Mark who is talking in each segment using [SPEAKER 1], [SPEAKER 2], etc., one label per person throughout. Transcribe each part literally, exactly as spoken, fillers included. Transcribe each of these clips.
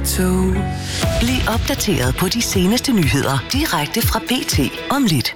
[SPEAKER 1] to.
[SPEAKER 2] Bliv opdateret på de seneste nyheder direkte fra B T om lidt.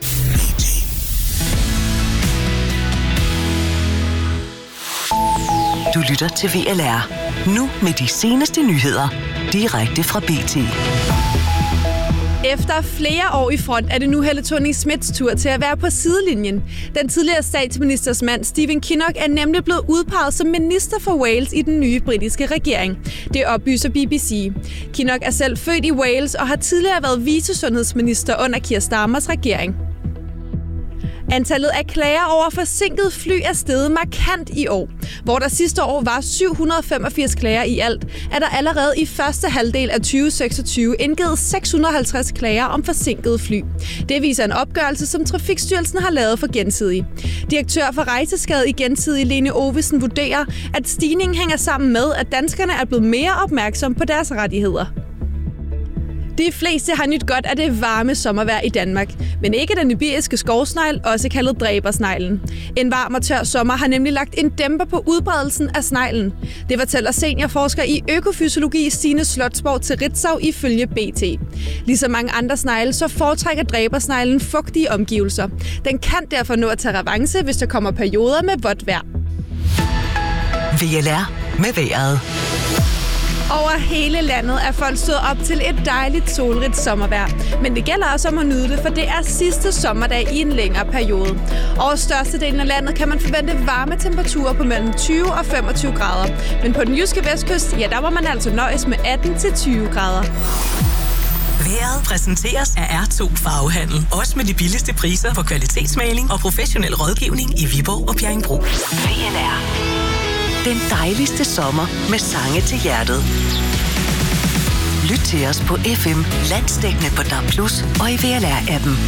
[SPEAKER 2] Du lytter til V L R. Nu med de seneste nyheder direkte fra B T.
[SPEAKER 3] Efter flere år i front er det nu Helle Thorning-Schmidts tur til at være på sidelinjen. Den tidligere statsministers mand Stephen Kinnock er nemlig blevet udpeget som minister for Wales i den nye britiske regering. Det oplyser B B C. Kinnock er selv født i Wales og har tidligere været vicesundhedsminister under Keir Starmers regering. Antallet af klager over forsinket fly er steget markant i år. Hvor der sidste år var syv hundrede og femogfirs klager i alt, er der allerede i første halvdel af tyve seksogtyve indgivet seks hundrede og halvtreds klager om forsinkede fly. Det viser en opgørelse, som Trafikstyrelsen har lavet for Gensidige. Direktør for Rejseskade i Gensidige, Lene Ovesen, vurderer, at stigningen hænger sammen med, at danskerne er blevet mere opmærksomme på deres rettigheder. De fleste har nyt godt af det varme sommervejr i Danmark, men ikke den iberiske skovsnegl, også kaldet dræbersneglen. En varm og tør sommer har nemlig lagt en dæmper på udbredelsen af sneglen. Det fortæller seniorforsker i økofysiologi Stine Slotsborg til Ritzau ifølge B T. Ligesom mange andre snegle, så foretrækker dræbersneglen fugtige omgivelser. Den kan derfor nå at tage revanche, hvis der kommer perioder med vådt vejr.
[SPEAKER 2] V L R med vejret.
[SPEAKER 3] Over hele landet er folk stået op til et dejligt solrigt sommervejr. Men det gælder også om at nyde det, for det er sidste sommerdag i en længere periode. Over størstedelen af landet kan man forvente varme temperaturer på mellem tyve og femogtyve grader. Men på den jyske vestkyst, ja, der må man altså nøjes med atten til tyve grader.
[SPEAKER 2] Vejret præsenteres af R to Farvehandel. Også med de billigste priser på kvalitetsmaling og professionel rådgivning i Viborg og Bjerringbro. V L R. Den dejligste sommer med sange til hjertet. Lyt til os på F M, landsdækkende på D A B plus og i V L R-appen.